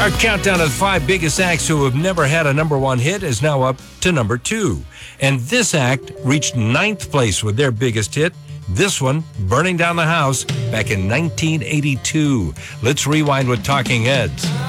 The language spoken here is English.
Our countdown of the 5 biggest acts who have never had a number 1 hit is now up to number 2. And this act reached 9th place with their biggest hit. This one, Burning Down the House, back in 1982. Let's rewind with Talking Heads.